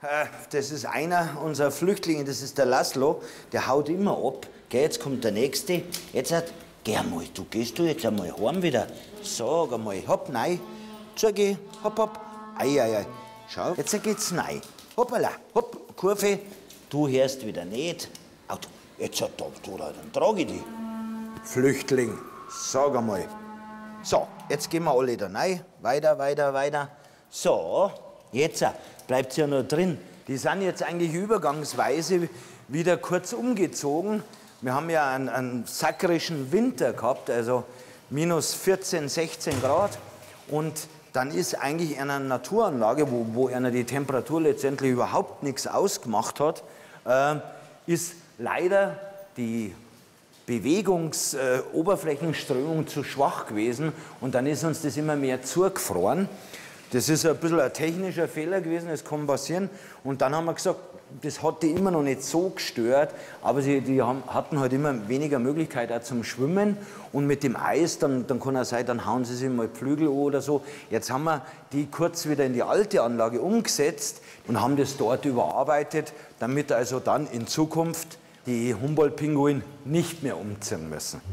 Das ist einer unserer Flüchtlinge, das ist der Laszlo. Der haut immer ab. Gell, jetzt kommt der Nächste. Jetzt geh einmal, gehst du jetzt einmal heim wieder. Sag einmal, hopp, nein. Zugeh, hopp, hopp. Ei, ei, ei. Schau, jetzt geht's rein. Hoppala, hopp, Kurve. Du hörst wieder nicht. Auto. Jetzt dann trage ich dich. Flüchtling, sag einmal. So, jetzt gehen wir alle da rein. Weiter, weiter, weiter. So, jetzt bleibt ja noch drin. Die sind jetzt eigentlich übergangsweise wieder kurz umgezogen. Wir haben ja einen sakrischen Winter gehabt, also minus 14, 16 Grad. Und dann ist eigentlich in einer Naturanlage, wo einer die Temperatur letztendlich überhaupt nichts ausgemacht hat, ist leider die Oberflächenströmung zu schwach gewesen. Und dann ist uns das immer mehr zugefroren. Das ist ein bisschen ein technischer Fehler gewesen, das kann passieren. Und dann haben wir gesagt, das hat die immer noch nicht so gestört, aber hatten halt immer weniger Möglichkeit auch zum Schwimmen. Und mit dem Eis, dann kann auch sein, dann hauen sie sich mal Flügel an oder so. Jetzt haben wir die kurz wieder in die alte Anlage umgesetzt und haben das dort überarbeitet, damit also dann in Zukunft die Humboldt-Pinguine nicht mehr umziehen müssen.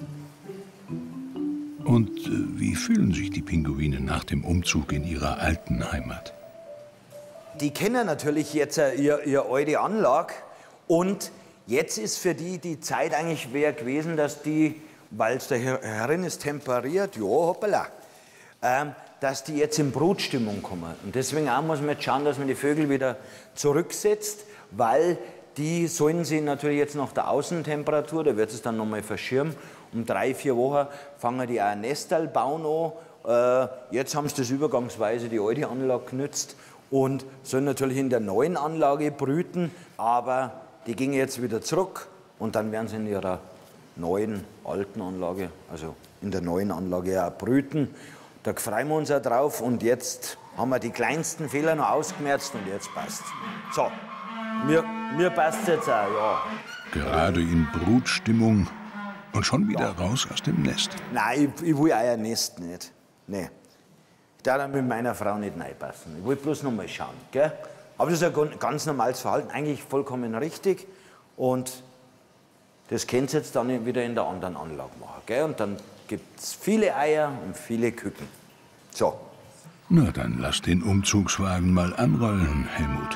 Und wie fühlen sich die Pinguine nach dem Umzug in ihrer alten Heimat? Die kennen natürlich jetzt ihre alte Anlage und jetzt ist für die Zeit eigentlich schwer gewesen, dass die, weil es da herin ist temperiert, ja, hoppala, dass die jetzt in Brutstimmung kommen. Und deswegen auch muss man jetzt schauen, dass man die Vögel wieder zurücksetzt, weil die sollen sie natürlich jetzt nach der Außentemperatur, da wird es dann nochmal verschirmen, um 3, 4 Wochen fangen die auch ein Nestal bauen an. Jetzt haben sie das übergangsweise die alte Anlage genützt und sollen natürlich in der neuen Anlage brüten, aber die gingen jetzt wieder zurück und dann werden sie in ihrer neuen, alten Anlage, also in der neuen Anlage auch brüten. Da freuen wir uns auch drauf und jetzt haben wir die kleinsten Fehler noch ausgemerzt und jetzt passt. So, mir passt jetzt auch, ja. Gerade in Brutstimmung und schon wieder raus aus dem Nest. Nein, ich will euer Nest nicht. Nee. Ich darf mit meiner Frau nicht reinpassen. Ich will bloß noch mal schauen. Gell? Aber das ist ein ganz normales Verhalten, eigentlich vollkommen richtig. Und das könnt ihr jetzt dann wieder in der anderen Anlage machen. Gell? Und dann gibt es viele Eier und viele Küken. So. Na, dann lass den Umzugswagen mal anrollen, Helmut.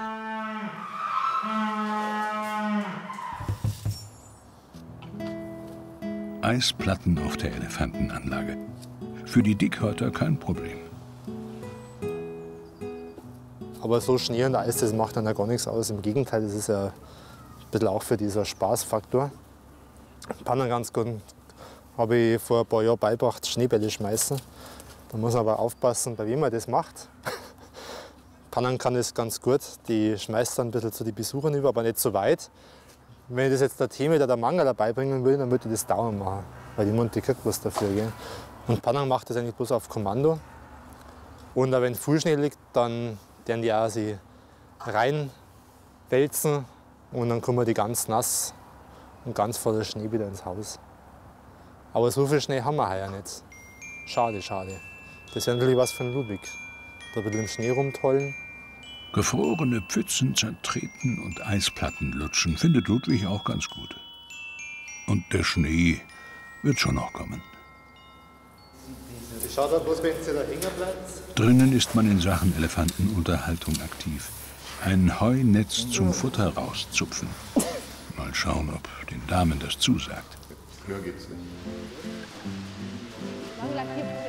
Eisplatten auf der Elefantenanlage. Für die Dickhörter kein Problem. Aber so Schnee und Eis, das macht dann ja gar nichts aus. Im Gegenteil, das ist ja ein bisschen auch für dieser Spaßfaktor. Pannen ganz gut. Habe ich vor ein paar Jahren beigebracht, Schneebälle schmeißen. Da muss man aber aufpassen, bei wem man das macht. Pannen kann das ganz gut. Die schmeißt dann ein bisschen zu den Besuchern über, aber nicht so weit. Wenn ich das jetzt der Thema oder der Manga dabei bringen will, dann würde ich das dauernd machen, weil die Monte kriegt was dafür. Gell? Und Panang macht das eigentlich bloß auf Kommando. Und wenn viel Schnee liegt, dann werden die auch sie reinwälzen und dann kommen die ganz nass und ganz voller Schnee wieder ins Haus. Aber so viel Schnee haben wir heuer nicht. Schade, schade. Das wäre natürlich was für den Ludwig. Da ein bisschen im Schnee rumtollen. Gefrorene Pfützen zertreten und Eisplatten lutschen findet Ludwig auch ganz gut. Und der Schnee wird schon noch kommen. Schaut da bloß, wenn sie da hängen bleibt. Drinnen ist man in Sachen Elefantenunterhaltung aktiv. Ein Heunetz zum Futter rauszupfen. Mal schauen, ob den Damen das zusagt. Höher geht's nicht.